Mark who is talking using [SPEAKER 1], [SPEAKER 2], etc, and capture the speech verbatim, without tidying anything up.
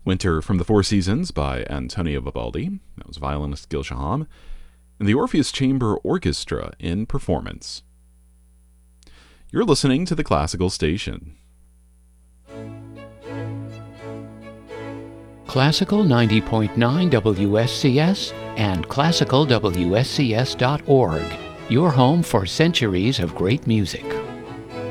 [SPEAKER 1] Winter from the Four Seasons by Antonio Vivaldi. That was violinist Gil Shaham. And the Orpheus Chamber Orchestra in performance. You're listening to the Classical Station.
[SPEAKER 2] Classical ninety point nine W S C S and classical W S C S dot org. Your home for centuries of great music.